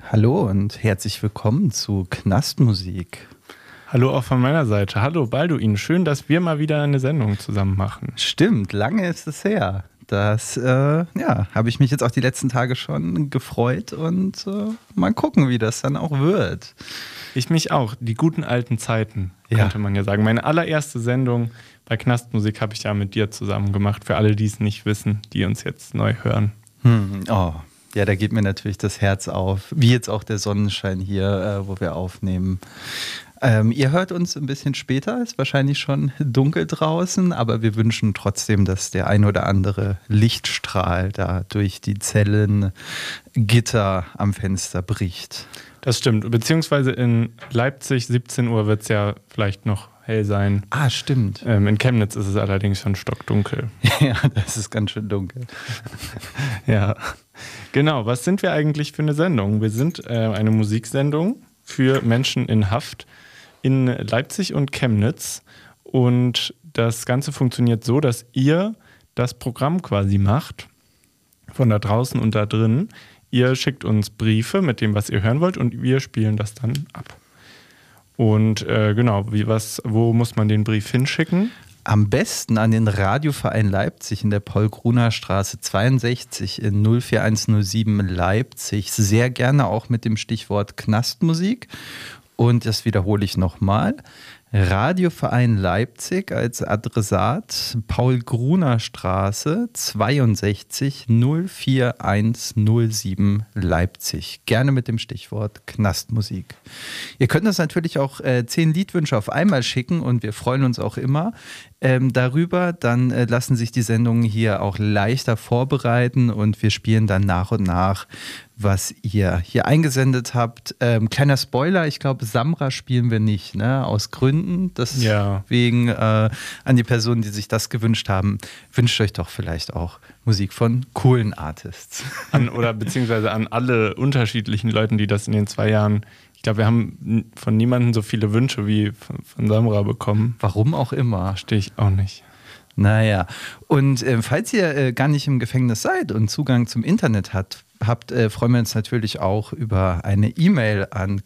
Hallo und herzlich willkommen zu Knastmusik. Hallo auch von meiner Seite. Hallo Balduin, schön, dass wir mal wieder eine Sendung zusammen machen. Stimmt, lange ist es her. Das habe ich mich jetzt auch die letzten Tage schon gefreut und mal gucken, wie das dann auch wird. Ich mich auch. Die guten alten Zeiten, könnte man ja sagen. Meine allererste Sendung bei Knastmusik habe ich ja mit dir zusammen gemacht. Für alle, die es nicht wissen, die uns jetzt neu hören. Ja, da geht mir natürlich das Herz auf. Wie jetzt auch der Sonnenschein hier, wo wir aufnehmen. Ihr hört uns ein bisschen später, ist wahrscheinlich schon dunkel draußen, aber wir wünschen trotzdem, dass der ein oder andere Lichtstrahl da durch die Zellengitter am Fenster bricht. Das stimmt, beziehungsweise in Leipzig 17 Uhr wird es ja vielleicht noch hell sein. Ah, stimmt. In Chemnitz ist es allerdings schon stockdunkel. Ja, das ist ganz schön dunkel. Ja, genau. Was sind wir eigentlich für eine Sendung? Wir sind eine Musiksendung für Menschen in Haft in Leipzig und Chemnitz. Und das Ganze funktioniert so, dass ihr das Programm quasi macht, von da draußen und da drin. Ihr schickt uns Briefe mit dem, was ihr hören wollt, und wir spielen das dann ab. Und wo muss man den Brief hinschicken? Am besten an den Radioverein Leipzig in der Paul-Gruner-Straße 62 in 04107 Leipzig. Sehr gerne auch mit dem Stichwort Knastmusik. Und das wiederhole ich nochmal. Radioverein Leipzig als Adressat Paul-Gruner-Straße 62 04107 Leipzig. Gerne mit dem Stichwort Knastmusik. Ihr könnt uns natürlich auch 10 Liedwünsche auf einmal schicken und wir freuen uns auch immer darüber. Dann lassen sich die Sendungen hier auch leichter vorbereiten und wir spielen dann nach und nach, was ihr hier eingesendet habt. Kleiner Spoiler, ich glaube, Samra spielen wir nicht, ne? Aus Gründen. Deswegen an die Personen, die sich das gewünscht haben, wünscht euch doch vielleicht auch Musik von coolen Artists. Beziehungsweise an alle unterschiedlichen Leuten, die das in den 2 Jahren, ich glaube, wir haben von niemandem so viele Wünsche wie von Samra bekommen. Warum auch immer. Verstehe ich auch nicht. Naja, und falls ihr gar nicht im Gefängnis seid und Zugang zum Internet habt, freuen wir uns natürlich auch über eine E-Mail an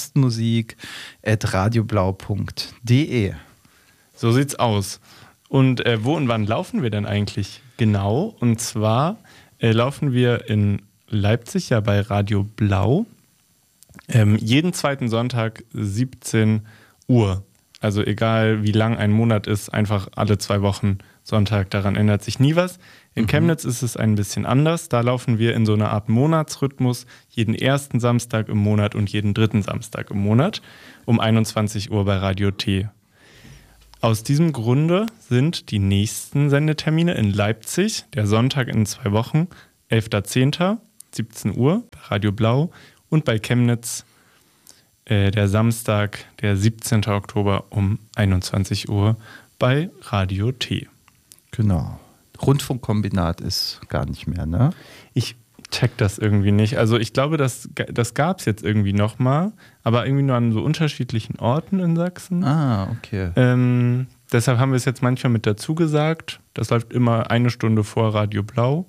knastmusik@radioblau.de. So sieht's aus. Und wo und wann laufen wir denn eigentlich genau? Und zwar laufen wir in Leipzig ja bei Radio Blau jeden zweiten Sonntag 17 Uhr. Also egal wie lang ein Monat ist, einfach alle 2 Wochen Sonntag, daran ändert sich nie was. In Chemnitz ist es ein bisschen anders. Da laufen wir in so einer Art Monatsrhythmus jeden ersten Samstag im Monat und jeden dritten Samstag im Monat um 21 Uhr bei Radio T. Aus diesem Grunde sind die nächsten Sendetermine in Leipzig, der Sonntag in 2 Wochen, 11.10., 17 Uhr bei Radio Blau und bei Chemnitz der Samstag, der 17. Oktober um 21 Uhr bei Radio T. Genau. Rundfunkkombinat ist gar nicht mehr, ne? Ich check das irgendwie nicht. Also ich glaube, das gab es jetzt irgendwie nochmal, aber irgendwie nur an so unterschiedlichen Orten in Sachsen. Ah, okay. Deshalb haben wir es jetzt manchmal mit dazu gesagt. Das läuft immer 1 Stunde vor Radio Blau,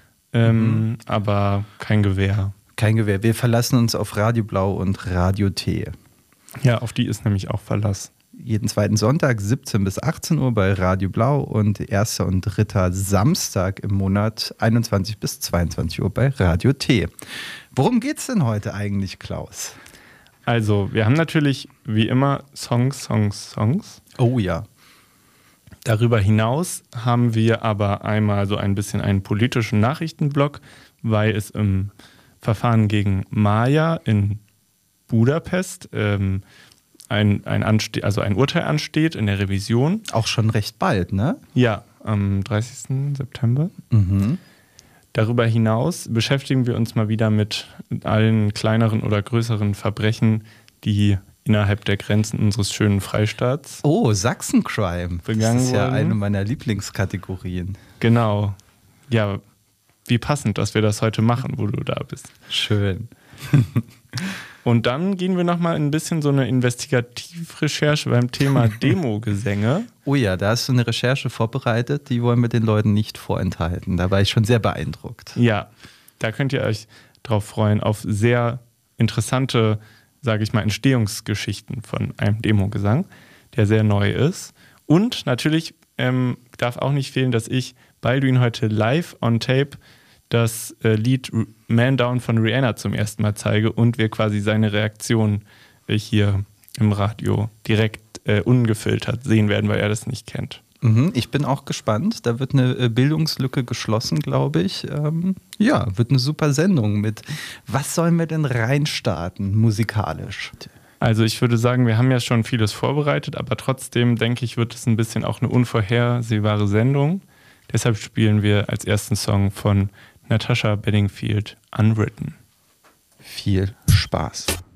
aber kein Gewähr. Kein Gewähr. Wir verlassen uns auf Radio Blau und Radio T. Ja, auf die ist nämlich auch Verlass. Jeden zweiten Sonntag 17 bis 18 Uhr bei Radio Blau und erster und dritter Samstag im Monat 21 bis 22 Uhr bei Radio T. Worum geht's denn heute eigentlich, Klaus? Also, wir haben natürlich wie immer Songs. Oh ja. Darüber hinaus haben wir aber einmal so ein bisschen einen politischen Nachrichtenblock, weil es im Verfahren gegen Maja in Budapest ein Urteil ansteht in der Revision. Auch schon recht bald, ne? Ja, am 30. September. Darüber hinaus beschäftigen wir uns mal wieder mit allen kleineren oder größeren Verbrechen, die innerhalb der Grenzen unseres schönen Freistaats Sachsen-Crime. Das ist ja eine meiner Lieblingskategorien. Genau. Ja, wie passend, dass wir das heute machen, wo du da bist. Schön. Und dann gehen wir nochmal ein bisschen so eine Investigativrecherche beim Thema Demogesänge. Oh ja, da hast du eine Recherche vorbereitet, die wollen wir den Leuten nicht vorenthalten. Da war ich schon sehr beeindruckt. Ja, da könnt ihr euch drauf freuen, auf sehr interessante, sage ich mal, Entstehungsgeschichten von einem Demo-Gesang, der sehr neu ist. Und natürlich darf auch nicht fehlen, dass ich Balduin heute live on tape das Lied Man Down von Rihanna zum ersten Mal zeige und wir quasi seine Reaktion hier im Radio direkt ungefiltert sehen werden, weil er das nicht kennt. Ich bin auch gespannt. Da wird eine Bildungslücke geschlossen, glaube ich. Wird eine super Sendung mit. Was sollen wir denn reinstarten musikalisch? Also ich würde sagen, wir haben ja schon vieles vorbereitet, aber trotzdem denke ich, wird es ein bisschen auch eine unvorhersehbare Sendung. Deshalb spielen wir als ersten Song von Natasha Bedingfield Unwritten. Viel Spaß.